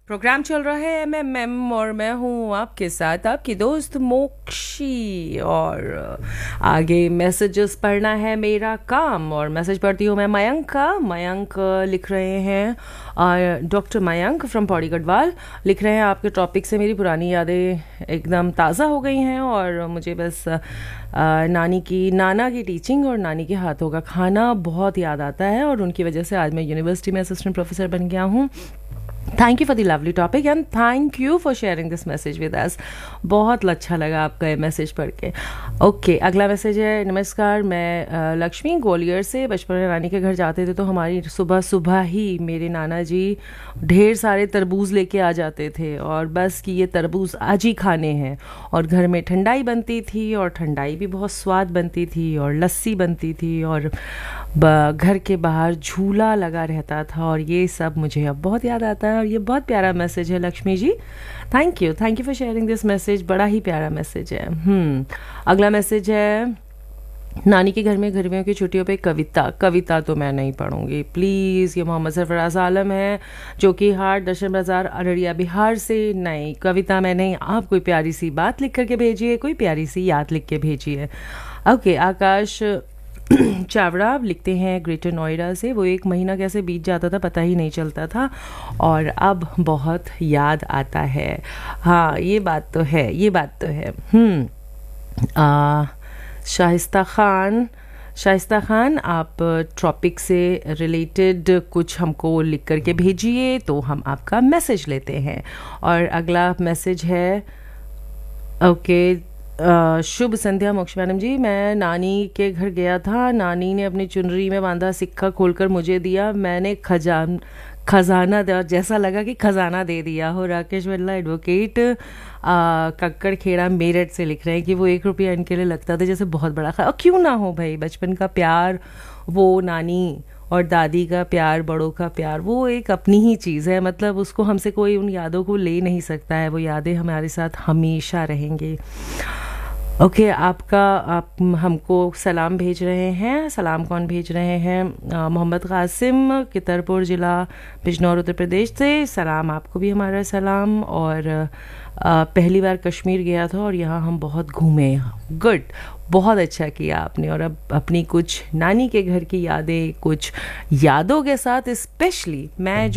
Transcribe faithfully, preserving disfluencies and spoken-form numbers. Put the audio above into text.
Programme चल रहा है एम एम एम और मैं हूँ आपके साथ आपकी दोस्त मोक्षी। और आगे मैसेजेस पढ़ना है मेरा काम और मैसेज पढ़ती हूँ मैं मयंक का। मयंक लिख रहे हैं, डॉक्टर मयंक फ्रॉम पौड़ी गढ़वाल लिख रहे हैं, आपके टॉपिक से मेरी पुरानी यादें एकदम ताज़ा हो गई हैं और मुझे बस आ, नानी की नाना की टीचिंग और नानी के हाथों का खाना बहुत याद आता है और उनकी वजह से आज मैं यूनिवर्सिटी में असिस्टेंट प्रोफेसर बन गया हूँ। Thank you for the lovely topic and thank you for sharing this message with us. बहुत अच्छा लगा आपका ये मैसेज पढ़ के। ओके, अगला मैसेज है, नमस्कार, मैं uh, लक्ष्मी ग्वालियर से। बचपन में नानी के घर जाते थे तो हमारी सुबह सुबह ही मेरे नाना जी ढेर सारे तरबूज लेके आ जाते थे और बस कि ये तरबूज आज ही खाने हैं। और घर में ठंडाई बनती थी और ठंडाई भी बहुत स्वाद बनती थी और लस्सी बनती थी और घर के बाहर झूला लगा रहता था और ये सब मुझे अब बहुत याद आता है। और ये बहुत प्यारा मैसेज है Lakshmi ji, thank you thank you for sharing this message. बड़ा ही प्यारा मैसेज है। हम्म अगला मैसेज है, नानी के घर में गर्मियों की छुट्टियों पे कविता कविता तो मैं नहीं पढ़ूंगी प्लीज़। ये मोहम्मद सरफराज आलम है जो कि हाट दर्शन बाजार अररिया बिहार से। नहीं, कविता में नहीं, आप कोई प्यारी सी बात लिख करके भेजिए, कोई प्यारी सी याद लिख के भेजिए। ओके, आकाश चावड़ा लिखते हैं ग्रेटर नोएडा से। वो एक महीना कैसे बीत जाता था पता ही नहीं चलता था और अब बहुत याद आता है। हाँ, ये बात तो है, ये बात तो है। हम्म आ शाइस्ता खान शाइस्ता खान आप टॉपिक से रिलेटेड कुछ हमको लिख करके भेजिए तो हम आपका मैसेज लेते हैं। और अगला मैसेज है, ओके, Uh, शुभ संध्या मोक्ष मैडम जी, मैं नानी के घर गया था। नानी ने अपनी चुनरी में बांधा सिक्का खोलकर मुझे दिया, मैंने खजान खजाना दिया, जैसा लगा कि खजाना दे दिया हो। राकेश बिरला एडवोकेट कक्कड़ खेड़ा मेरठ से लिख रहे हैं कि वो एक रुपया इनके लिए लगता था जैसे बहुत बड़ा खा। और क्यों ना हो भाई, बचपन का प्यार, वो नानी और दादी का प्यार, बड़ों का प्यार, वो एक अपनी ही चीज़ है। मतलब उसको हमसे कोई उन यादों को ले नहीं सकता है। वो यादें हमारे साथ हमेशा रहेंगी। ओके okay, आपका आप हमको सलाम भेज रहे हैं। सलाम कौन भेज रहे हैं? मोहम्मद कासिम, कितरपुर ज़िला, बिजनौर, उत्तर प्रदेश से। सलाम आपको भी हमारा सलाम। और आ, पहली बार कश्मीर गया था और यहाँ हम बहुत घूमे। गुड, बहुत अच्छा किया आपने। और अब अपनी कुछ नानी के घर की यादें, कुछ यादों के साथ, स्पेशली मैं